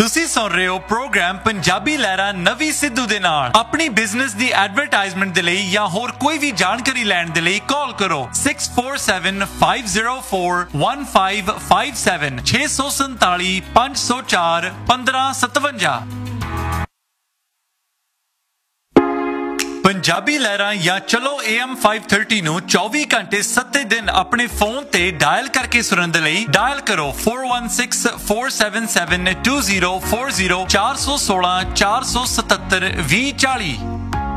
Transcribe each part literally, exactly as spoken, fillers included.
ਤੁਸੀਂ ਸੁਣ ਰਹੇ ਹੋ ਪ੍ਰੋਗਰਾਮ ਪੰਜਾਬੀ ਲਹਿਰਾਂ ਨਵੀਂ ਸਿੱਧੂ ਦੇ ਨਾਲ। ਆਪਣੀ ਬਿਜ਼ਨਸ ਦੀ ਐਡਵਰਟਾਈਜ਼ਮੈਂਟ ਦੇ ਲਈ ਜਾਂ ਹੋਰ ਕੋਈ ਵੀ ਜਾਣਕਾਰੀ ਲੈਣ ਦੇ ਲਈ ਕਾਲ ਕਰੋ six four seven five zero four one five five seven six four seven five zero four fifteen seventy-seven। Punjabi ਲਹਿਰਾਂ ਜਾਂ ਚਲੋ A M five thirty ਨੂੰ ਚੌਵੀ ਘੰਟੇ ਸੱਤੇ ਦਿਨ ਆਪਣੇ ਫੋਨ ਤੇ ਡਾਇਲ ਕਰਕੇ ਸੁਣਨ ਦੇ ਲਈ ਡਾਇਲ ਕਰੋ four one six four seven seven two zero four zero four one six four seven seven zero two four zero।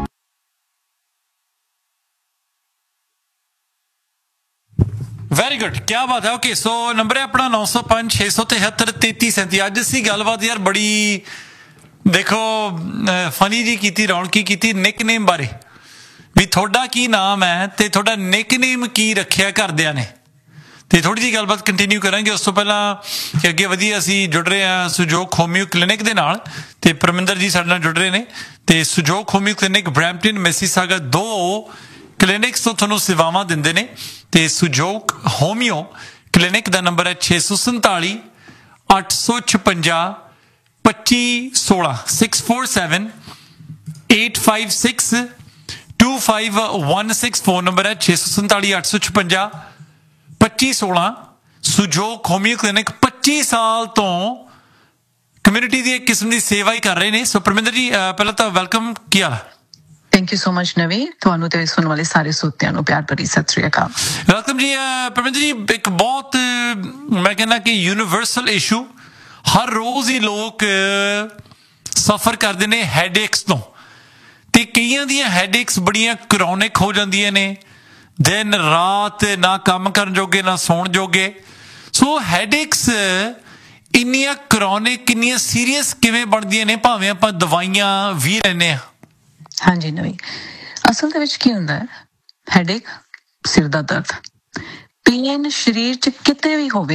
Very good, ਕੀ ਬਾਤ ਹੈ। ਓਕੇ, ਸੋ ਨੰਬਰ ਹੈ ਆਪਣਾ ਨੌ ਸੌ ਪੰਜ ਛੇ ਸੌ ਤਿਹੱਤਰ ਤੇਤੀ ਸੈਂਤੀ। ਅੱਜ ਅਸੀਂ ਗੱਲਬਾਤ ਯਾਰ ਬੜੀ ਦੇਖੋ ਫਨੀ ਜੀ ਕੀਤੀ, ਰੌਣਕੀ ਕੀਤੀ ਨਿਕਨੇਮ ਬਾਰੇ, ਵੀ ਤੁਹਾਡਾ ਕੀ ਨਾਮ ਹੈ ਤੇ ਤੁਹਾਡਾ ਨਿਕਨੇਮ ਕੀ ਰੱਖਿਆ ਘਰਦਿਆਂ ਨੇ, ਤੇ ਥੋੜੀ ਜਿਹੀ ਗੱਲਬਾਤ ਕੰਟੀਨਿਊ ਕਰਾਂਗੇ। ਉਸ ਤੋਂ ਪਹਿਲਾਂ ਕਿ ਅੱਗੇ ਵਧੀਆ ਅਸੀਂ ਜੁੜ ਰਹੇ ਹਾਂ ਸੁਜੋਗ ਹੋਮਿਓ ਕਲੀਨਿਕ ਦੇ ਨਾਲ, ਤੇ ਪਰਮਿੰਦਰ ਜੀ ਸਾਡੇ ਨਾਲ ਜੁੜ ਰਹੇ ਨੇ। ਤੇ ਸੁਜੋਗ ਹੋਮਿਓ ਕਲੀਨਿਕ ਬਰੈਂਪਟਨ ਮਿਸੀਸਾਗਾ ਦੋ ਕਲੀਨਿਕਸ ਤੋਂ ਤੁਹਾਨੂੰ ਸੇਵਾਵਾਂ ਦਿੰਦੇ ਨੇ। ਤੇ ਸੁਜੋਗ ਹੋਮਿਓ ਕਲੀਨਿਕ ਦਾ ਨੰਬਰ ਹੈ ਛੇ ਸੌ ਸੰਤਾਲੀ ਅੱਠ ਸੌ ਛਪੰਜਾ ਪੱਚੀ ਸੋਲਾਂ six four seven eight five six two five one six। Phone number ਹੈ ਛੇ ਸੌ ਸੰਤਾਲੀ ਅੱਠ ਸੌ ਛਪੰਜਾ ਪੱਚੀ ਸੋਲਾਂ। ਸੁਜੋਗ ਹੋਮਿਓ ਕਲੀਨਿਕ ਪੱਚੀ ਸਾਲ ਤੋਂ ਕਮਿਊਨਿਟੀ ਦੀ ਇੱਕ ਕਿਸਮ ਦੀ ਸੇਵਾ ਹੀ ਕਰ ਰਹੇ ਨੇ। ਸੋ ਪਰਮਿੰਦਰ ਜੀ ਪਹਿਲਾਂ ਤਾਂ ਵੈਲਕਮ, ਕੀ ਹਾਲ ਹੈ? ਥੈਂਕ ਯੂ ਸੋ ਮਚ ਨਵੀ, ਤੁਹਾਨੂੰ ਤੇ ਸੁਣਨ ਵਾਲੇ ਸਾਰੇ ਸਰੋਤਿਆਂ ਨੂੰ ਪਿਆਰ ਭਰੀ ਸਤਿ ਸ੍ਰੀ ਅਕਾਲ। ਵੈਲਕਮ ਜੀ। ਪਰਮਿੰਦਰ ਜੀ, ਇੱਕ ਬਹੁਤ ਮੈਂ ਕਹਿੰਦਾ ਕਿ ਯੂਨੀਵਰਸਲ ਇਸ਼ੂ, ਹਰ ਰੋਜ਼ ਹੀ ਲੋਕ ਸਫਰ ਕਰਦੇ ਨੇ ਹੈਡੇਕਸ ਤੋਂ, ਤੇ ਕਈਆਂ ਦੀਆਂ ਹੈਡੇਕਸ ਬੜੀਆਂ ਕਰੋਨਿਕ ਹੋ ਜਾਂਦੀਆਂ ਨੇ, ਦਿਨ ਰਾਤ ਨਾ ਕੰਮ ਕਰਨ ਜੋਗੇ ਨਾ ਸੌਣ ਜੋਗੇ। ਸੋ ਹੈਡੇਕਸ ਇੰਨੀਆਂ ਕਰੋਨਿਕ, ਇੰਨੀਆਂ ਸੀਰੀਅਸ ਕਿਵੇਂ ਬਣਦੀਆਂ ਨੇ ਭਾਵੇਂ ਆਪਾਂ ਦਵਾਈਆਂ ਵੀ ਲੈਂਦੇ ਹਾਂ? ਹਾਂਜੀ ਨਵੀ, ਅਸਲ ਦੇ ਵਿੱਚ ਕੀ ਹੁੰਦਾ ਹੈ, ਹੈਡੇਕ ਸਿਰ ਦਾ ਦਰਦ, ਪੇਨ ਸਰੀਰ 'ਚ ਕਿਤੇ ਵੀ ਹੋਵੇ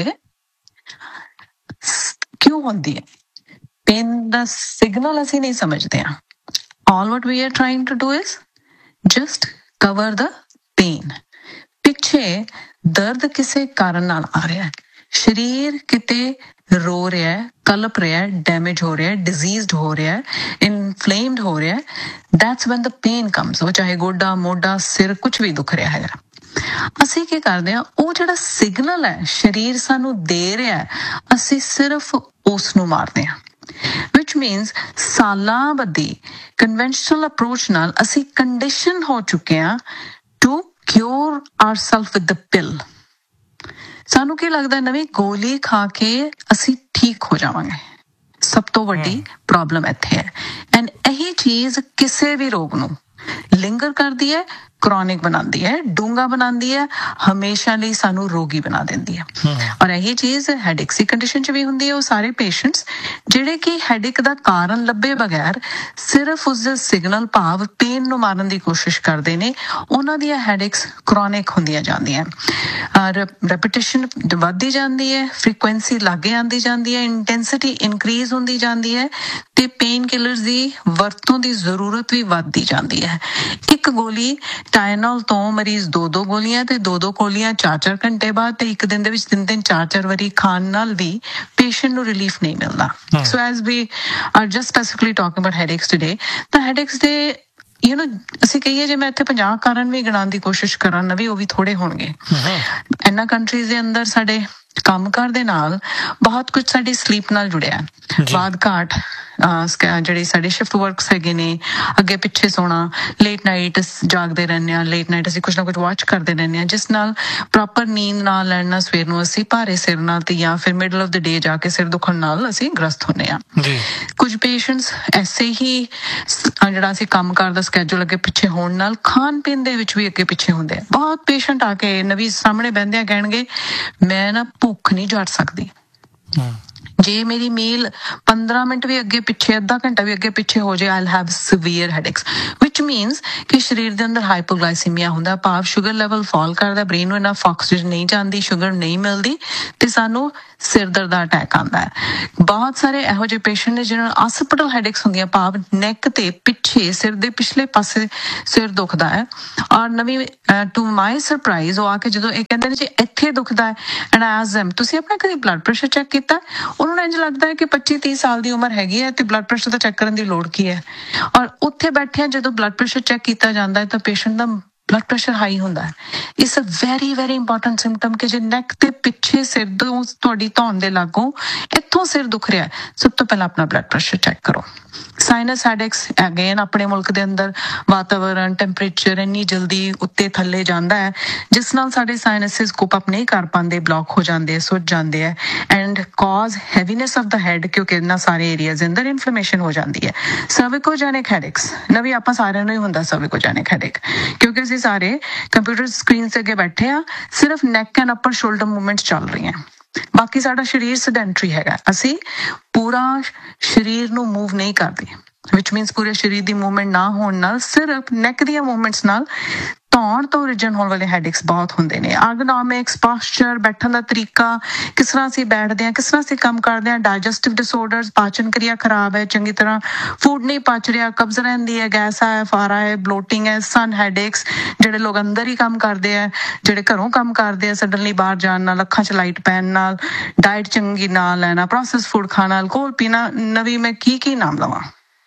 ਕਿਉਂ ਹੁੰਦੀ ਹੈ? ਪੇਨ ਦਾ ਸਿਗਨਲ ਅਸੀਂ ਨਹੀਂ ਸਮਝਦੇ ਹਾਂ। ਆਲ ਵਾਟ ਵੀ are trying to do is just cover the pain. ਪਿੱਛੇ ਦਰਦ ਕਿਸੇ ਕਾਰਨ ਨਾਲ ਆ ਰਿਹਾ ਹੈ, ਸਰੀਰ ਕਿਤੇ ਰੋ ਰਿਹਾ ਹੈ, ਕਲਪ ਰਿਹਾ ਹੈ, ਡੈਮੇਜ ਹੋ ਰਿਹਾ ਹੈ, ਡਿਜ਼ੀਜ਼ਡ ਹੋ ਰਿਹਾ ਹੈ, ਇਨਫਲੇਮਡ ਹੋ ਰਿਹਾ ਹੈ। That's van the pain comes. ਉਹ ਚਾਹੇ ਗੋਡਾ, ਮੋਢਾ, ਸਿਰ, ਕੁਛ ਵੀ ਦੁਖ ਰਿਹਾ ਹੈਗਾ। ਅਸੀਂ ਕੀ ਕਰਦੇ ਹਾਂ, ਉਹ ਜਿਹੜਾ ਸਿਗਨਲ ਹੈ ਸਰੀਰ ਸਾਨੂੰ ਦੇ ਰਿਹਾ, ਅਸੀਂ ਸਿਰਫ ਉਸ ਨੂੰ ਮਾਰਦੇ ਹਾਂ। ਵਿਚ ਮੀਨਸ ਸਾਲਾਂ ਬੱਧੀ ਕਨਵੈਨਸ਼ਨਲ ਅਪਰੋਚ ਨਾਲ ਅਸੀਂ ਕੰਡੀਸ਼ਨ ਹੋ ਚੁੱਕੇ ਹਾਂ to cure ourself with the pill. ਸਾਨੂੰ ਕੀ ਲੱਗਦਾ ਨਵੀਂ, ਗੋਲੀ ਖਾ ਕੇ ਅਸੀਂ ਠੀਕ ਹੋ ਜਾਵਾਂਗੇ। ਸਭ ਤੋਂ ਵੱਡੀ ਪ੍ਰੋਬਲਮ ਇੱਥੇ ਹੈ। ਐਂਡ ਇਹੀ ਚੀਜ਼ ਕਿਸੇ ਵੀ ਰੋਗ ਨੂੰ ਲਿੰਗਰ ਕਰਦੀ ਹੈ, ਕਰੋਨਿਕ ਬਣਾਉਂਦੀ ਹੈ, ਡੂੰਘਾ ਬਣਾਉਂਦੀ ਹੈ, ਹਮੇਸ਼ਾ ਲਈ ਸਾਨੂੰ ਰੋਗੀ ਬਣਾ ਦਿੰਦੀ ਹੈ। ਔਰ ਇਹੀ ਚੀਜ਼ ਹੈਡੇਕ ਦੀ ਕੰਡੀਸ਼ਨ 'ਚ ਵੀ ਹੁੰਦੀ ਹੈ। ਉਹ ਸਾਰੇ ਪੇਸ਼ੈਂਟਸ ਜਿਹੜੇ ਕਿ ਹੈਡੇਕ ਦਾ ਕਾਰਨ ਲੱਭੇ ਬਗੈਰ ਸਿਰਫ ਉਸਦੇ ਸਿਗਨਲ ਭਾਵ ਪੇਨ ਨੂੰ ਮਾਰਨ ਦੀ ਕੋਸ਼ਿਸ਼ ਕਰਦੇ ਨੇ, ਉਹਨਾਂ ਦੀਆਂ ਹੈਡੇਕਸ ਕਰੋਨਿਕ ਹੁੰਦੀਆਂ ਜਾਂਦੀਆਂ। ਰੈਪੀਟੇਸ਼ਨ ਵੱਧਦੀ ਜਾਂਦੀ ਹੈ, ਫ੍ਰੀਕੁਐਂਸੀ ਲਾਗੇ ਆਉਂਦੀ ਜਾਂਦੀ ਹੈ, ਇੰਟੈਂਸਿਟੀ ਇਨਕਰੀਜ਼ ਹੁੰਦੀ ਜਾਂਦੀ ਹੈ, ਤੇ ਪੇਨ ਕਿਲਰਸ ਦੀ ਵਰਤੋਂ ਦੀ ਜ਼ਰੂਰਤ ਵੀ ਵੱਧਦੀ ਜਾਂਦੀ ਹੈ। ਇੱਕ ਗੋਲੀ ਟਾਇਨੋਲ ਤੋਂ ਮਰੀਜ਼ ਦੋ ਦੋ ਗੋਲੀਆਂ ਤੇ ਦੋ ਦੋ ਗੋਲੀਆਂ ਚਾਰ ਚਾਰ ਘੰਟੇ ਬਾਅਦ, ਤੇ ਇੱਕ ਦਿਨ ਦੇ ਵਿੱਚ ਤਿੰਨ ਤਿੰਨ ਚਾਰ ਚਾਰ ਵਾਰੀ ਖਾਣ ਨਾਲ ਵੀ ਪੇਸ਼ੈਂਟ ਨੂੰ ਰਿਲੀਫ ਨਹੀਂ ਮਿਲਦਾ। So as we are just specifically talking about headaches today, ਤਾਂ ਹੈਡੇਕਸ ਦੇ ਯੂ ਨੋ ਅਸੀਂ ਕਹੀਏ ਜੇ ਮੈਂ ਇੱਥੇ ਪੰਜਾਹ ਕਾਰਨ ਵੀ ਗਿਣਾਉਣ ਦੀ ਕੋਸ਼ਿਸ਼ ਕਰਾਂ ਨਾ ਵੀ ਉਹ ਵੀ ਥੋੜੇ ਹੋਣਗੇ। ਇਹਨਾਂ ਕੰਟਰੀਜ਼ ਦੇ ਅੰਦਰ ਸਾਡੇ ਕੰਮਕਾਰ ਦੇ ਨਾਲ ਬਹੁਤ ਕੁਝ ਸਾਡੀ ਸਲੀਪ ਨਾਲ ਜੁੜਿਆ, ਬਾਦ ਘਾਟ, ਜਿਹੜੇ ਸਾਡੇ ਸ਼ਿਫਟ ਵਰਕਸ ਹੈਗੇ ਨੇ, ਅੱਗੇ ਪਿੱਛੇ ਸੋਣਾ, ਲੇਟ ਨਾਈਟ ਜਾਗਦੇ ਰਹਿੰਦੇ ਹਾਂ, ਲੇਟ ਨਾਈਟ ਅਸੀਂ ਕੁਛ ਨਾ ਕੁਛ ਵਾਚ ਕਰਦੇ ਰਹਿੰਦੇ ਹਾਂ, ਜਿਸ ਨਾਲ ਪ੍ਰੋਪਰ ਨੀਂਦ ਨਾ ਲੈਣ ਨਾਲ ਸਵੇਰ ਨੂੰ ਅਸੀਂ ਭਾਰੇ ਸਿਰ ਨਾਲ ਤੇ ਜਾਂ ਫਿਰ ਮਿਡਲ ਆਫ ਦ ਡੇ ਜਾ ਕੇ ਸਿਰ ਦੁਖਣ ਨਾਲ ਅਸੀਂ ਗ੍ਰਸਤ ਹੁੰਦੇ ਹਾਂ। ਕੁਝ ਪੇਸ਼ੈਂਟਸ ਐਸੇ ਹੀ ਜਿਹੜਾ ਅਸੀਂ ਕੰਮ ਕਾਰ ਦਾ ਸਕੈਜੂਲ ਅੱਗੇ ਪਿੱਛੇ ਹੋਣ ਨਾਲ ਖਾਣ ਪੀਣ ਦੇ ਵਿੱਚ ਵੀ ਅੱਗੇ ਪਿੱਛੇ ਹੁੰਦੇ ਆ। ਬਹੁਤ ਪੇਸ਼ੈਂਟ ਆ ਕੇ ਨਵੀਂ ਸਾਹਮਣੇ ਬਹਿੰਦਿਆਂ ਕਹਿਣਗੇ ਮੈਂ ਨਾ ਭੁੱਖ ਨਹੀਂ ਝੜ ਸਕਦੀ, ਜੇ ਮੇਰੀ ਮੀਲ ਪੰਦਰਾਂ ਮਿੰਟ ਵੀ ਅੱਗੇ ਪਿੱਛੇ, ਅੱਧਾ ਘੰਟਾ ਵੀ ਅੱਗੇ ਪਿੱਛੇ ਹੋ ਜਾਏ, I'll have severe headaches, which means ਕਿ ਸਰੀਰ ਦੇ ਅੰਦਰ ਹਾਈਪੋਗਲਾਈਸੀਮੀਆ ਹੁੰਦਾ, ਭਾਵ ਸ਼ੂਗਰ ਲੈਵਲ ਫਾਲ ਕਰਦਾ, ਬ੍ਰੇਨ ਨੂੰ ਇਨਫ ਆਕਸੀਜਨ ਨਹੀਂ ਜਾਂਦੀ, ਸ਼ੂਗਰ ਨਹੀਂ ਮਿਲਦੀ, ਤੇ ਸਾਨੂੰ ਸਿਰ ਦਰਦ ਦਾ ਅਟੈਕ ਆਉਂਦਾ ਹੈ। ਬਹੁਤ ਸਾਰੇ ਇਹੋ ਜਿਹੇ ਪੇਸ਼ੈਂਟ ਨੇ ਜਿਹਨਾਂ ਨੂੰ ਹਸਪੀਟਲ ਹੈਡੇਕਸ ਹੁੰਦੀਆਂ, ਭਾਵ ਨੈਕ ਤੇ ਪਿੱਛੇ ਸਿਰ ਦੇ ਪਿਛਲੇ ਪਾਸੇ ਸਿਰ ਦੁਖਦਾ ਹੈ। ਔਰ ਨਵੀਂ ਟੂ ਮਾਈ ਸਰਪ੍ਰਾਈਜ਼ ਉਹ ਆ ਕੇ ਜਦੋਂ ਇਹ ਕਹਿੰਦੇ ਨੇ ਜੀ ਇੱਥੇ ਦੁਖਦਾ ਹੈ, ਐਂਡ ਆਈ ਆਸਕ them ਤੁਸੀਂ ਆਪਣਾ ਕਦੇ ਬਲੱਡ ਪ੍ਰੈਸ਼ਰ ਚੈੱਕ ਕੀਤਾ? ਉਹਨਾਂ ਨੂੰ ਇੰਝ ਲੱਗਦਾ ਹੈ ਕਿ ਪੱਚੀ ਤੀਹ ਸਾਲ ਦੀ ਉਮਰ ਹੈਗੀ ਹੈ ਤੇ ਬਲੱਡ ਪ੍ਰੈਸ਼ਰ ਦਾ ਚੈੱਕ ਕਰਨ ਦੀ ਲੋੜ ਕੀ ਹੈ। ਔਰ ਉੱਥੇ ਬੈਠਿਆਂ ਜਦੋਂ ਬਲੱਡ ਪ੍ਰੈਸ਼ਰ ਚੈੱਕ ਕੀਤਾ ਜਾਂਦਾ ਹੈ ਤਾਂ ਪੇਸ਼ੈਂਟ ਦਾ ਬਲੱਡ ਪ੍ਰੈਸ਼ਰ ਹਾਈ ਹੁੰਦਾ ਹੈ। It's a very very important symptom ਕਿ ਜੇ ਨੈਕ ਤੇ ਪਿੱਛੇ ਸਿਰ ਤੋਂ ਤੁਹਾਡੀ ਧੌਣ ਦੇ ਲਾਗੋਂ ਇੱਥੋਂ ਸਿਰ ਦੁਖ ਰਿਹਾ, ਸਭ ਤੋਂ ਪਹਿਲਾਂ ਆਪਣਾ ਬਲੱਡ ਪ੍ਰੈਸ਼ਰ ਚੈੱਕ ਕਰੋ। ਸਾਈਨਸ ਹੈਡੇਕਸ ਅਗੇਨ ਆਪਣੇ ਮੁਲਕ ਦੇ ਅੰਦਰ ਵਾਤਾਵਰਣ ਟੈਂਪਰੇਚਰ ਇੰਨੀ ਜਲਦੀ ਉੱਤੇ ਥੱਲੇ ਜਾਂਦਾ ਹੈ ਜਿਸ ਨਾਲ ਸਾਡੇ ਸਾਈਨਸਿਸ ਕੋਪ ਅਪ ਨਹੀਂ ਕਰ ਪਾਉਂਦੇ, ਬਲੌਕ ਹੋ ਜਾਂਦੇ, ਸੁੱਜ ਜਾਂਦੇ ਹੈ and cause ਹੈਵੀਨੈਸ of the head, ਕਿਉਂਕਿ ਇਹਨਾਂ ਸਾਰੇ ਏਰੀਆਜ਼ ਅੰਦਰ ਇਨਫਲੇਮੇਸ਼ਨ ਹੋ ਜਾਂਦੀ ਹੈ। ਸਰਵਿਕੋਜੈਨਿਕ ਹੈਡੇਕਸ ਨਵੀਂ ਆਪਾਂ ਸਾਰਿਆਂ ਨੂੰ ਹੀ ਹੁੰਦਾ ਸਰਵਿਕੋਜੈਨਿਕ ਹੈਡੇਕ, ਕਿਉਂਕਿ ਅਸੀਂ ਸਾਰੇ ਕੰਪਿਊਟਰ ਸਕਰੀਨ ਤੇ ਅੱਗੇ ਬੈਠੇ ਆ, ਸਿਰਫ neck and upper shoulder movements ਚੱਲ ਰਹੀਆਂ, ਬਾਕੀ ਸਾਡਾ ਸਰੀਰ ਸੈਡੈਂਟਰੀ ਹੈਗਾ, ਅਸੀਂ ਪੂਰਾ ਸਰੀਰ ਨੂੰ ਮੂਵ ਨਹੀਂ ਕਰਦੇ, ਵਿਚ ਮੀਨਸ ਪੂਰੇ ਸਰੀਰ ਦੀ ਮੂਵਮੈਂਟ ਨਾ ਹੋਣ ਨਾਲ ਸਿਰਫ ਨੈਕ ਦੀਆਂ ਮੂਵਮੈਂਟਸ ਨਾਲ ਧੌਣ ਤੋਂ ਓਰੀਜਨ ਹੋਣ ਵਾਲੇ ਹੈਡੇਕਸ ਬਹੁਤ ਹੁੰਦੇ ਨੇ। ਆਰਗੋਨੋਮਿਕਸ, ਪੋਸਚਰ, ਬੈਠਣ ਦਾ ਤਰੀਕਾ, ਕਿਸ ਤਰ੍ਹਾਂ ਅਸੀਂ ਬੈਠਦੇ ਹਾਂ, ਕਿਸ ਤਰ੍ਹਾਂ ਅਸੀਂ ਕੰਮ ਕਰਦੇ ਹਾਂ, ਡਾਈਜੈਸਟਿਵ ਡਿਸਆਰਡਰਸ, ਪਾਚਨ ਕਿਰਿਆ ਖਰਾਬ ਹੈ, ਚੰਗੀ ਤਰ੍ਹਾਂ ਫੂਡ ਨਹੀਂ ਪਚ ਰਿਹਾ, ਕਬਜ਼ ਰਹਿੰਦੀ ਹੈ, ਗੈਸ ਹੈ, ਫਾਰਾ ਹੈ, ਬਲੋਟਿੰਗ ਹੈ, ਸਨ ਹੈਡੇਕਸ, ਜਿਹੜੇ ਲੋਕ ਅੰਦਰ ਹੀ ਕੰਮ ਕਰਦੇ ਆ, ਜਿਹੜੇ ਘਰੋਂ ਕੰਮ ਕਰਦੇ ਆ, ਸਡਨਲੀ ਬਾਹਰ ਜਾਣ ਨਾਲ, ਅੱਖਾਂ 'ਚ ਲਾਈਟ ਪੈਣ ਨਾਲ, ਡਾਈਟ ਚੰਗੀ ਨਾ ਲੈਣਾ, ਪ੍ਰੋਸੈਸ ਫੂਡ ਖਾਣਾ, ਅਲਕੋਹਲ ਪੀਣਾ, ਨਵੀਂ ਮੈਂ ਕੀ ਕੀ ਨਾਮ ਲਵਾਂ।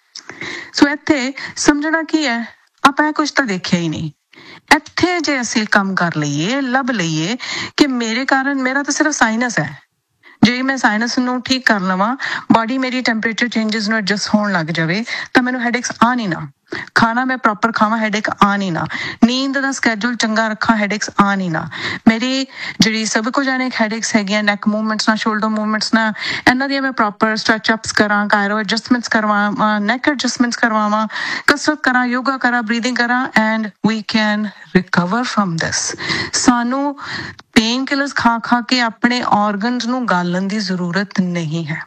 ਸੋ ਇੱਥੇ ਸਮਝਣਾ ਕੀ ਹੈ, ਆਪਾਂ ਇਹ ਕੁਝ ਤਾਂ ਦੇਖਿਆ ਹੀ ਨਹੀਂ। ਇੱਥੇ ਜੇ ਅਸੀਂ ਕੰਮ ਕਰ ਲਈਏ, ਲੱਭ ਲਈਏ ਕਿ ਮੇਰੇ ਕਾਰਨ ਮੇਰਾ ਤਾਂ ਸਿਰਫ ਸਾਈਨਸ ਹੈ, ਜੇ ਮੈਂ ਸਾਈਨਸ ਨੂੰ ਠੀਕ ਕਰ ਲਵਾਂ, ਬਾਡੀ ਮੇਰੀ ਟੈਂਪਰੇਚਰ ਚੇਂਜਸ ਨੂੰ ਐਡਜਸਟ ਹੋਣ ਲੱਗ ਜਾਵੇ ਤਾਂ ਮੈਨੂੰ ਹੈਡੇਕਸ ਆ ਨਹੀਂ ਨਾ, ਖਾਣਾ ਮੈਂ ਪ੍ਰੋਪਰ ਖਾਵਾਂ, ਹੈਡੇਕ ਆ ਨਹੀਂ ਨਾ, ਨੀਂਦ ਦਾ ਸਕੈਜੂਲ ਚੰਗਾ ਰੱਖਾਂ, ਹੈਡੇਕਸ ਆ ਨਹੀਂ ਨਾ, ਮੇਰੀ ਜਿਹੜੀ ਸਰਵਿਕੋਜੈਨਿਕ ਹੈਡੇਕਸ ਹੈਗੀਆਂ ਨੈਕ ਮੂਵਮੈਂਟਸ ਨਾਲ, ਸ਼ੋਲਡਰ ਮੂਵਮੈਂਟਸ ਨਾਲ, ਇਹਨਾਂ ਦੀਆਂ ਮੈਂ ਪ੍ਰੋਪਰ ਸਟ੍ਰੈਚ ਅਪਸ ਕਰਾਂ, ਕਾਇਰੋ ਐਡਜਸਟਮੈਂਟਸ ਕਰਵਾਵਾਂ, ਨੈਕ ਐਡਜਸਟਮੈਂਟਸ ਕਰਵਾਵਾਂ, ਕਸਰਤ ਕਰਾਂ, ਯੋਗਾ ਕਰਾਂ, ਬਰੀਥਿੰਗ ਕਰਾਂ, and we can recover firm ਦਿਸ। ਸਾਨੂੰ ਪੇਨ ਕਿਲਰਸ ਖਾ ਖਾ ਕੇ ਆਪਣੇ ਆਰਗਨਸ ਨੂੰ ਗਾਲਣ ਦੀ ਜ਼ਰੂਰਤ ਨਹੀਂ ਹੈ।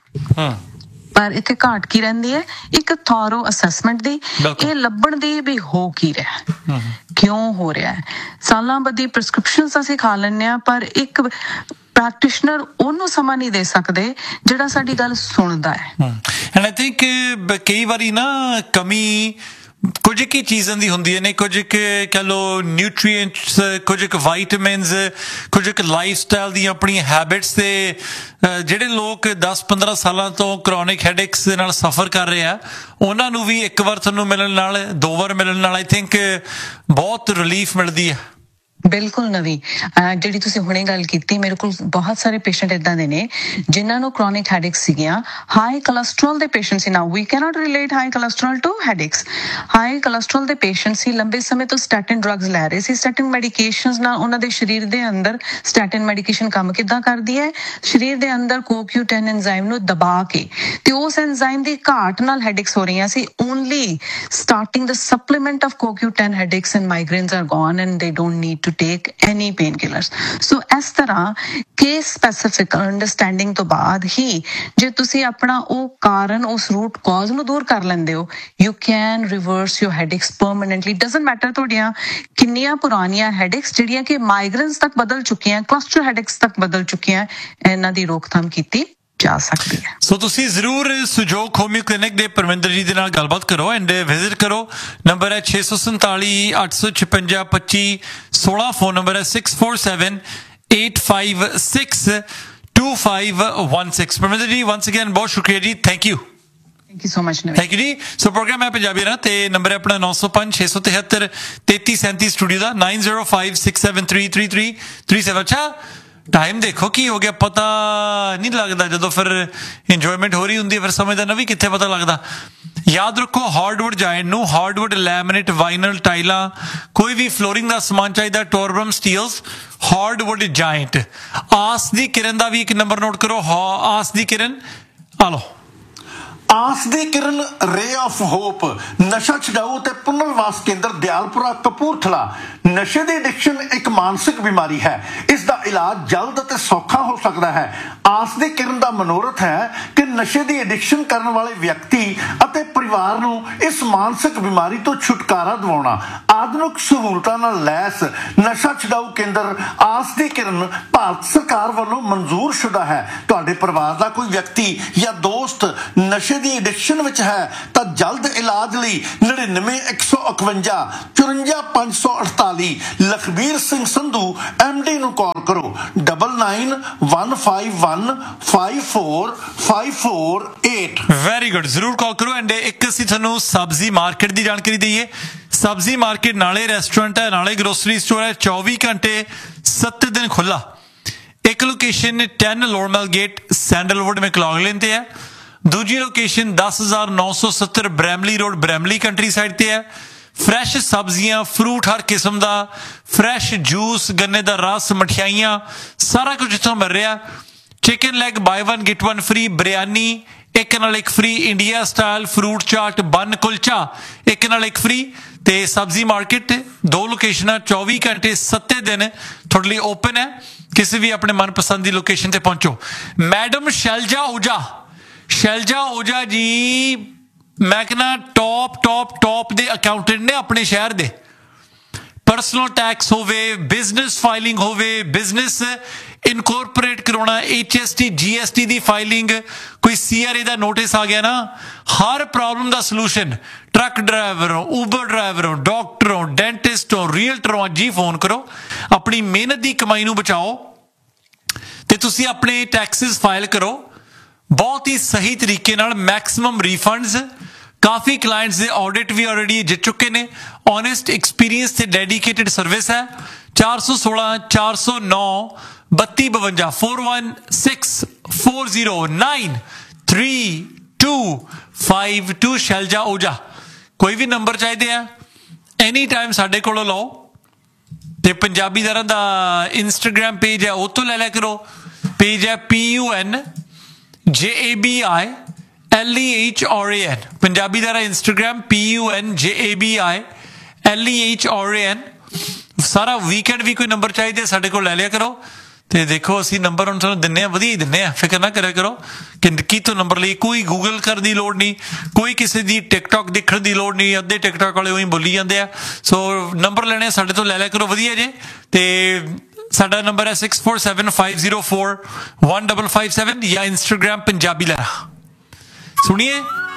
ਪਰ ਇੱਥੇ ਘਾਟ ਕੀ ਰਹਿੰਦੀ ਹੈ, ਇੱਕ ਥੋਰੋ ਅਸੈਸਮੈਂਟ ਦੀ, ਇਹ ਲੱਭਣ ਦੀ ਵੀ ਹੋ ਕੀ ਰਿਹਾ, ਕਿਉਂ ਹੋ ਰਿਹਾ ਹੈ। ਸਾਲਾਂ ਬੱਧੀ ਪ੍ਰਿਸਕ੍ਰਿਪਸ਼ਨਸ ਅਸੀਂ ਖਾ ਲੈਂਦੇ ਹਾਂ, ਪਰ ਇੱਕ ਪ੍ਰੈਕਟੀਸ਼ਨਰ ਉਹਨੂੰ ਸਮਾਂ ਨਹੀਂ ਦੇ ਸਕਦੇ ਜਿਹੜਾ ਸਾਡੀ ਗੱਲ ਸੁਣਦਾ ਹੈ। ਐਂਡ ਆਈ ਥਿੰਕ ਕਈ ਵਾਰੀ ਨਾ ਕਮੀ ਕੁਝ ਕੁ ਚੀਜ਼ਾਂ ਦੀ ਹੁੰਦੀਆਂ ਨੇ, ਕੁਝ ਕੁ ਕਹਿ ਲਓ ਨਿਊਟਰੀਐਂਟਸ, ਕੁਝ ਕੁ ਵਾਈਟਮਿਨਸ, ਕੁਝ ਕੁ ਲਾਈਫ ਸਟਾਈਲ ਦੀਆਂ ਆਪਣੀਆਂ ਹੈਬਿਟਸ ਤੇ ਜਿਹੜੇ ਲੋਕ ਦਸ ਪੰਦਰਾਂ ਸਾਲਾਂ ਤੋਂ ਕਰੋਨਿਕ ਹੈਡੇਕਸ ਦੇ ਨਾਲ ਸਫਰ ਕਰ ਰਹੇ ਆ, ਉਹਨਾਂ ਨੂੰ ਵੀ ਇੱਕ ਵਾਰ ਤੁਹਾਨੂੰ ਮਿਲਣ ਨਾਲ, ਦੋ ਵਾਰ ਮਿਲਣ ਨਾਲ ਆਈ ਥਿੰਕ ਬਹੁਤ ਰਿਲੀਫ ਮਿਲਦੀ ਹੈ। ਬਿਲਕੁਲ ਨਵੀਂ, ਜਿਹੜੀ ਤੁਸੀਂ ਹੁਣੇ ਗੱਲ ਕੀਤੀ, ਮੇਰੇ ਕੋਲ ਬਹੁਤ ਸਾਰੇ ਪੇਸ਼ੈਂਟ ਇਦਾਂ ਦੇ ਨੇ ਜਿਨ੍ਹਾਂ ਨੂੰ ਕ੍ਰੋਨਿਕ ਹੈਡੇਕਸ ਸੀਗੀਆਂ, ਹਾਈ ਕੋਲੈਸਟਰੋਲ ਦੇ patient C. Now we cannot relate high cholesterol to headaches. High cholesterol ਦੇ ਪੇਸ਼ੈਂਟ ਸੀ, ਲੰਬੇ ਸਮੇਂ ਤੋਂ ਸਟੈਟਿਨ ਡਰੱਗਸ ਲੈ ਰਹੇ ਸੀ। ਸਟੈਟਿਨ ਮੈਡੀਕੇਸ਼ਨਸ ਨਾਲ ਉਹਨਾਂ ਦੇ ਸਰੀਰ ਦੇ ਅੰਦਰ ਸਟੈਟਿਨ ਮੈਡੀਕੇਸ਼ਨ ਕੰਮ ਕਿੱਦਾਂ ਕਰਦੀ ਹੈ, ਸਰੀਰ ਦੇ ਅੰਦਰ ਕੋਕਿਊ ਟੈਨ ਐਂਜ਼ਾਈਮ ਨੂੰ ਦਬਾ ਕੇ, ਤੇ ਉਸ ਐਂਜ਼ਾਈਮ ਦੀ ਘਾਟ ਨਾਲ ਹੈਡੇਕਸ ਹੋ ਰਹੀਆਂ ਸੀ। Only starting the supplement of ਕੋਕਿਊ ten headaches and migraines R gone and ਦੇ don't need to take any painkillers। so ਇਸ ਤਰ੍ਹਾਂ ਕੇਸ ਸਪੈਸੀਫਿਕ ਅੰਡਰਸਟੈਂਡਿੰਗ ਤੋਂ ਬਾਅਦ ਹੀ ਜੇ ਤੁਸੀਂ ਆਪਣਾ ਉਹ ਕਾਰਨ, ਉਸ ਰੂਟ ਕਾਜ਼ ਨੂੰ ਦੂਰ ਕਰ ਲੈਂਦੇ ਹੋ, you can reverse your headaches permanently। doesn't matter ਤੁਹਾਡੀਆਂ ਕਿੰਨੀਆਂ ਪੁਰਾਣੀਆਂ ਹੈਡੇਕਸ ਜਿਹੜੀਆਂ ਕਿ ਮਾਈਗ੍ਰੇਨਸ ਤੱਕ ਬਦਲ ਚੁੱਕੀਆਂ, ਕਲਸਟਰ ਹੈਡੇਕਸ ਤੱਕ ਬਦਲ ਚੁੱਕੀਆਂ, ਇਹਨਾਂ ਦੀ ਰੋਕਥਾਮ ਕੀਤੀ ਜਾ ਸਕਦੀ ਹੈ। ਸੋ ਤੁਸੀਂ ਜ਼ਰੂਰ ਸੁਜੋਗ ਹੋਮਿਓ ਕਲੀਨਿਕ ਦੇ ਪਰਮਿੰਦਰ ਜੀ ਦੇ ਨਾਲ ਗੱਲਬਾਤ ਕਰੋ ਐਂਡ ਵਿਜ਼ਿਟ ਕਰੋ। ਨੰਬਰ ਹੈ ਛੇ ਸੌ ਸੰਤਾਲੀ ਅੱਠ ਸੌ ਛਪੰਜਾ ਪੱਚੀ ਸੋਲਾਂ, ਫੋਨ ਨੰਬਰ ਹੈ six four seven eight five six to five one six. Parminder ji ਵੰਸ again ਬਹੁਤ ਸ਼ੁਕਰੀਆ ਜੀ, thank you. Thank you so much. Thank you ਜੀ। ਸੋ ਪ੍ਰੋਗਰਾਮ ਹੈ ਪੰਜਾਬੀ ਨਾ, ਤੇ ਨੰਬਰ ਹੈ ਆਪਣਾ ਨੌ ਸੌ ਪੰਜ ਛੇ ਸੌ ਤਿਹੱਤਰ ਤੇਤੀ ਸੈਂਤੀ ਸਟੂਡੀਓ ਦਾ, nine zero five six seven three three three three seven. ਅੱਛਾ ਟਾਈਮ ਦੇਖੋ ਕੀ ਹੋ ਗਿਆ, ਪਤਾ ਨਹੀਂ ਲੱਗਦਾ, ਜਦੋਂ ਫਿਰ ਇੰਜੋਇਮੈਂਟ ਹੋ ਰਹੀ ਹੁੰਦੀ ਹੈ ਫਿਰ ਸਮਝਦਾ ਨਾ ਵੀ ਕਿੱਥੇ ਪਤਾ ਲੱਗਦਾ। ਯਾਦ ਰੱਖੋ ਹਾਰਡਵੁੱਡ ਜਾਇੰਟ ਨੂੰ ਹਾਰਡਵੁੱਡ ਲੈਮਿਨੇਟ ਵਾਈਨਲ ਟਾਈਲਾਂ, ਕੋਈ ਵੀ ਫਲੋਰਿੰਗ ਦਾ ਸਮਾਨ ਚਾਹੀਦਾ, ਟੋਰਬਰਮ ਸਟੀਲਸ, ਹਾਰਡਵੁੱਡ ਜਾਇੰਟ। ਆਸ ਦੀ ਕਿਰਨ ਦਾ ਵੀ ਇੱਕ ਨੰਬਰ ਨੋਟ ਕਰੋ, ਆਸ ਦੀ ਕਿਰਨ ਆ ਲਓ। ਆਸ ਦੀ ਕਿਰਨ ਰੇ ਆਫ ਹੋਪ, ਨਸ਼ਾ ਛਡਾਊ ਤੇ ਪੁਨਰਵਾਸ ਕੇਂਦਰ ਦਿਆਲਪੁਰਾ ਕਪੂਰਥਲਾ। ਨਸ਼ੇ ਦੀ ਐਡਿਕਸ਼ਨ ਇੱਕ ਮਾਨਸਿਕ ਬਿਮਾਰੀ ਹੈ, ਇਸ ਦਾ ਇਲਾਜ ਜਲਦ ਅਤੇ ਸੌਖਾ ਹੋ ਸਕਦਾ ਹੈ। ਆਸ ਦੀ ਕਿਰਨ ਦਾ ਮਨੋਰਥ ਹੈ ਕਿ ਨਸ਼ੇ ਦੀ ਐਡਿਕਸ਼ਨ ਕਰਨ ਵਾਲੇ ਵਿਅਕਤੀ ਅਤੇ ਪਰਿਵਾਰ ਨੂੰ ਇਸ ਮਾਨਸਿਕ ਬਿਮਾਰੀ ਤੋਂ ਛੁਟਕਾਰਾ ਦਿਵਾਉਣਾ। ਆਧੁਨਿਕ ਸਹੂਲਤਾਂ ਨਾਲ ਲੈਸ ਨਸ਼ਾ ਛਡਾਊ ਕੇਂਦਰ ਆਸ ਦੀ ਕਿਰਨ ਭਾਰਤ ਸਰਕਾਰ ਵੱਲੋਂ ਮਨਜ਼ੂਰਸ਼ੁਦਾ ਹੈ। ਤੁਹਾਡੇ ਪਰਿਵਾਰ ਦਾ ਕੋਈ ਵਿਅਕਤੀ ਜਾਂ ਦੋਸਤ ਨਸ਼ੇ ਦੀ ਐਡਿਕਸ਼ਨ ਵਿੱਚ ਹੈ ਤਾਂ ਜਲਦ ਇਲਾਜ ਲਈ ਨੜਿਨਵੇਂ ਇੱਕ ਸੌ ਇਕਵੰਜਾ ਚੁਰੰਜਾ ਪੰਜ ਸੌ ਅਠਤਾਲੀ ਲਖਬੀਰ ਸਿੰਘ ਸੰਧੂ ਐਮ ਡੀ ਨੂੰ ਕਾਲ ਕਰੋ double nine one five one five four five four eight. Very good, ਜ਼ਰੂਰ ਕਾਲ ਕਰੋ। ਐਂਡ ਇੱਕ ਅਸੀਂ ਤੁਹਾਨੂੰ ਸਬਜ਼ੀ ਮਾਰਕੀਟ ਦੀ ਜਾਣਕਾਰੀ ਦਈਏ। ਸਬਜ਼ੀ ਮਾਰਕੀਟ ਨਾਲੇ ਰੈਸਟੋਰੈਂਟ ਹੈ, ਨਾਲੇ ਗਰੋਸਰੀ ਸਟੋਰ ਹੈ, ਚੌਵੀ ਘੰਟੇ ਸੱਤ ਦਿਨ ਖੁੱਲਾ। ਇੱਕ ਲੋਕੇਸ਼ਨ ਟੈਨ ਲੋਰਮੈਲ ਗੇਟ ਸੈਂਡਲਵੁੱਡ ਮੈਕਲੌਗਲਿਨ ਤੇ ਹੈ। ਦੂਜੀ ਲੋਕੇਸ਼ਨ ਦਸ ਹਜ਼ਾਰ ਨੌ ਸੌ ਸੱਤਰ Bramley road Bramley country side ਤੇ ਹੈ। ਫਰੈਸ਼ ਸਬਜ਼ੀਆਂ, ਫਰੂਟ ਹਰ ਕਿਸਮ ਦਾ, ਫਰੈਸ਼ ਜੂਸ, ਗੰਨੇ ਦਾ ਰਸ, ਮਠਿਆਈਆਂ, ਸਾਰਾ ਕੁਝ ਇੱਥੋਂ ਮਿਲ ਰਿਹਾ। ਚਿਕਨ ਲੈਗ ਬਾਈ one get one free, biryani ਇੱਕ ਨਾਲ ਇੱਕ free, India style fruit chaat, ਬਨ ਕੁਲਚਾ ਇੱਕ ਨਾਲ ਇੱਕ ਫ੍ਰੀ। ਤੇ ਸਬਜ਼ੀ ਮਾਰਕੀਟ ਦੋ ਲੋਕੇਸ਼ਨਾਂ ਚੌਵੀ ਘੰਟੇ ਸੱਤੇ ਦਿਨ ਤੁਹਾਡੇ ਲਈ ਓਪਨ ਹੈ। ਕਿਸੇ ਵੀ ਆਪਣੇ ਮਨਪਸੰਦ ਦੀ ਲੋਕੇਸ਼ਨ ਤੇ ਪਹੁੰਚੋ। ਮੈਡਮ ਸ਼ੈਲਜਾ ਓਜਾ, ਸ਼ੈਲਜਾ ਓਜਾ ਜੀ ਮੈਂ ਕਹਿੰਦਾ ਟੌਪ ਟੌਪ ਟੌਪ ਦੇ ਅਕਾਊਂਟੈਂਟ ਨੇ ਆਪਣੇ ਸ਼ਹਿਰ ਦੇ। ਪਰਸਨਲ ਟੈਕਸ ਹੋਵੇ, ਬਿਜ਼ਨਸ ਫਾਈਲਿੰਗ ਹੋਵੇ, ਬਿਜ਼ਨਸ ਇਨਕੋਰਪੋਰੇਟ ਕਰਾਉਣਾ, H S T G S T ਦੀ ਫਾਈਲਿੰਗ, ਕੋਈ C R A the notice ਆ ਗਿਆ ਨਾ, ਹਰ ਪ੍ਰੋਬਲਮ ਦਾ ਸੋਲੂਸ਼ਨ। ਟਰੱਕ ਡਰਾਈਵਰ ਹੋ, ਊਬਰ ਡਰਾਈਵਰ ਹੋ, ਡਾਕਟਰ ਹੋ, ਡੈਂਟਿਸਟ ਹੋ, ਰੀਅਲਟਰ ਹੋ, ਅੱਜ ਹੀ ਫੋਨ ਕਰੋ। ਆਪਣੀ ਮਿਹਨਤ ਦੀ ਕਮਾਈ ਨੂੰ ਬਚਾਓ ਤੇ ਤੁਸੀਂ ਆਪਣੇ ਟੈਕਸਿਸ ਫਾਈਲ ਕਰੋ ਬਹੁਤ ਹੀ ਸਹੀ ਤਰੀਕੇ ਨਾਲ, ਮੈਕਸਿਮਮ ਰੀਫੰਡਸ। ਕਾਫੀ ਕਲਾਇੰਟਸ ਦੇ ਆਡਿਟ ਵੀ ਆਲਰੇਡੀ ਜਿੱਤ ਚੁੱਕੇ ਨੇ। ਓਨੈਸਟ ਐਕਸਪੀਰੀਅੰਸ ਤੇ ਡੈਡੀਕੇਟਿਡ ਸਰਵਿਸ ਹੈ। ਚਾਰ ਸੌ ਸੋਲਾਂ ਚਾਰ ਸੌ ਨੌ ਬੱਤੀ ਬਵੰਜਾ four one six four zero nine three two five to Shailja Ojha. ਕੋਈ ਵੀ ਨੰਬਰ ਚਾਹੀਦੇ ਆ ਐਨੀ ਟਾਈਮ ਸਾਡੇ ਕੋਲੋਂ ਲਓ। ਤੇ ਪੰਜਾਬੀ ਦਰਾਂ ਦਾ ਇੰਸਟਾਗ੍ਰਾਮ ਪੇਜ ਹੈ, ਉਹ ਤੋਂ ਲੈ ਲਿਆ ਕਰੋ। ਪੇਜ ਹੈ ਪੀ ਯੂ ਐਨ ਜੇ A B I L E H R A ਐਨ। ਪੰਜਾਬੀ ਦਰਾਂ ਇੰਸਟਾਗ੍ਰਾਮ ਪੀ ਯੂ ਐਨ ਜੇ A B I L E H R A ਐਨ। ਸਾਰਾ ਵੀਕਐਂਡ ਵੀ ਕੋਈ ਨੰਬਰ ਚਾਹੀਦੇ ਸਾਡੇ ਕੋਲ ਲੈ ਲਿਆ ਕਰੋ। ਤੇ ਦੇਖੋ ਅਸੀਂ ਨੰਬਰ ਹੁਣ ਤੁਹਾਨੂੰ ਦਿੰਦੇ ਹਾਂ, ਵਧੀਆ ਹੀ ਦਿੰਦੇ ਹਾਂ, ਫਿਕਰ ਨਾ ਕਰਿਆ ਕਰੋ ਕਿ ਕੀ ਤੋਂ ਨੰਬਰ ਲਈ। ਕੋਈ ਗੂਗਲ ਕਰਨ ਦੀ ਲੋੜ ਨਹੀਂ, ਕੋਈ ਕਿਸੇ ਦੀ ਟਿਕਟੌਕ ਦੇਖਣ ਦੀ ਲੋੜ ਨਹੀਂ। ਅੱਧੇ ਟਿਕਟੌਕ ਵਾਲੇ ਉਹੀ ਬੋਲੀ ਜਾਂਦੇ ਆ। ਸੋ ਨੰਬਰ ਲੈਣੇ ਸਾਡੇ ਤੋਂ ਲੈ ਲਿਆ ਕਰੋ, ਵਧੀਆ ਜੇ। ਤੇ ਸਾਡਾ ਨੰਬਰ ਹੈ six four seven five zero four one double five seven ਜਾਂ ਇੰਸਟਾਗ੍ਰਾਮ ਪੰਜਾਬੀ ਲਹਿਰਾ। ਸੁਣੀਏ